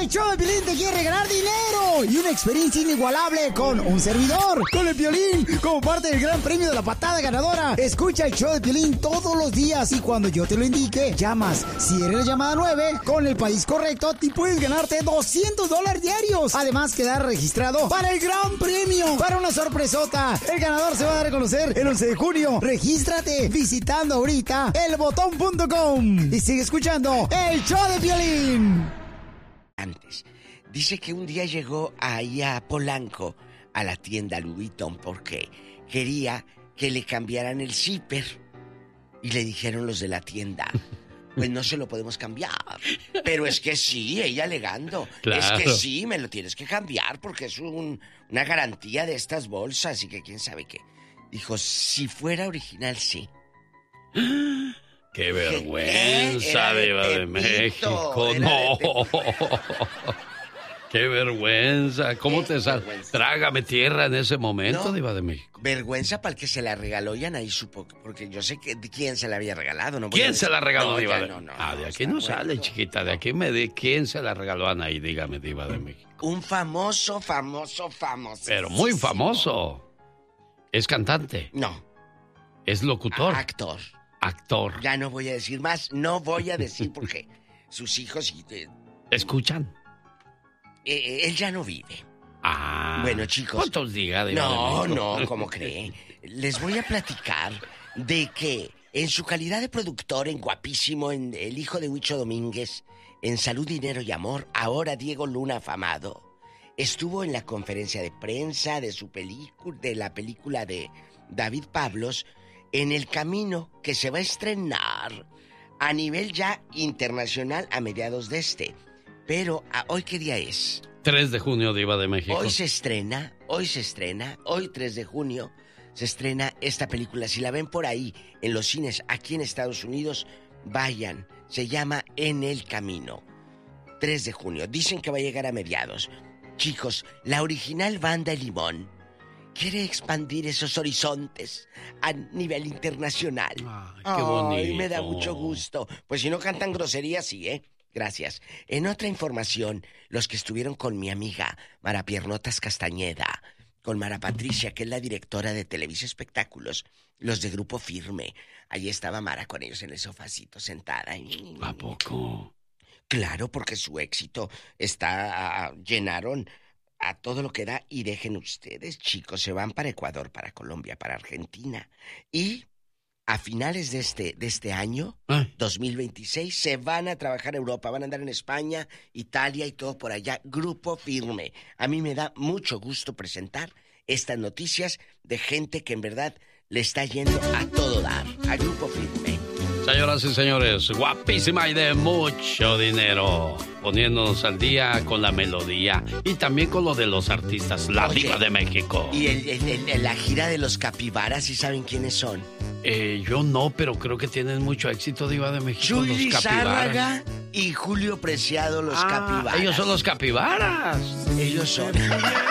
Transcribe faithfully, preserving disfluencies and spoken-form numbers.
El show de Piolín te quiere regalar dinero y una experiencia inigualable con un servidor, con el Piolín, como parte del gran premio de la patada ganadora. Escucha el show de Piolín todos los días y cuando yo te lo indique, llamas. Si eres la llamada nueve, con el país correcto, te puedes ganarte doscientos dólares diarios. Además, quedar registrado para el gran premio, para una sorpresota. El ganador se va a dar a conocer el once de junio. Regístrate visitando ahorita el botón punto com y sigue escuchando el show de Piolín. Antes, dice que un día llegó ahí a Polanco, a la tienda Louis Vuitton, porque quería que le cambiaran el zipper. Y le dijeron los de la tienda, pues no se lo podemos cambiar. Pero es que sí, ella alegando. Claro. Es que sí, me lo tienes que cambiar porque es un, una garantía de estas bolsas y que quién sabe qué. Dijo, si fuera original, sí. ¡Qué vergüenza, Diva de México! ¡No! ¡Qué vergüenza! ¿Cómo te sale? Trágame tierra en ese momento, no, Diva de México. Vergüenza para el que se la regaló y Anaí supo, porque yo sé que quién se la había regalado. No ¿Quién a... se la regaló, no, Diva de no, no, Ah, de no, aquí no sale, bueno. chiquita. De aquí me di quién se la regaló a Anaí, dígame, Diva de México. Un famoso, famoso, famoso. Pero muy famoso. ¿Es cantante? No. ¿Es locutor? Actor. Actor. Ya no voy a decir más, no voy a decir porque sus hijos... Eh, ¿Escuchan? Eh, él ya no vive. Ah. Bueno, chicos... ¿Cuántos diga? De no, no, ¿cómo cree? Les voy a platicar de que en su calidad de productor en Guapísimo, en El Hijo de Huicho Domínguez, en Salud, Dinero y Amor, ahora Diego Luna afamado, estuvo en la conferencia de prensa de su película, de la película de David Pablos, en El Camino, que se va a estrenar a nivel ya internacional a mediados de este. Pero, ¿hoy qué día es? tres de junio, Diva de México. Hoy se estrena, hoy se estrena, hoy tres de junio, se estrena esta película. Si la ven por ahí, en los cines, aquí en Estados Unidos, vayan. Se llama En el Camino. tres de junio. Dicen que va a llegar a mediados. Chicos, la original banda El Limón quiere expandir esos horizontes a nivel internacional. Ay, qué bonito. Ay, me da mucho gusto. Pues si no cantan groserías, sí, ¿eh? Gracias. En otra información, los que estuvieron con mi amiga Mara Piernotas Castañeda, con Mara Patricia, que es la directora de Televisa Espectáculos, los de Grupo Firme. Allí estaba Mara con ellos en el sofacito sentada. ¿A poco? Claro, porque su éxito está... llenaron a todo lo que da y dejen ustedes, chicos, se van para Ecuador, para Colombia, para Argentina. Y a finales de este, de este año, ¿Eh? dos mil veintiséis, se van a trabajar a Europa, van a andar en España, Italia y todo por allá. Grupo Firme. A mí me da mucho gusto presentar estas noticias de gente que en verdad le está yendo a todo dar, a Grupo Firme. Señoras y señores, guapísima y de mucho dinero, poniéndonos al día con la melodía y también con lo de los artistas, la Oye, Diva de México. Y el, el, el, la gira de los Capibaras, ¿sí saben quiénes son? Eh, yo no, pero creo que tienen mucho éxito, Diva de México. Chuy los Capibaras. Zárraga y Julio Preciado, los ah, Capibaras. Ellos son los Capibaras. Ellos son.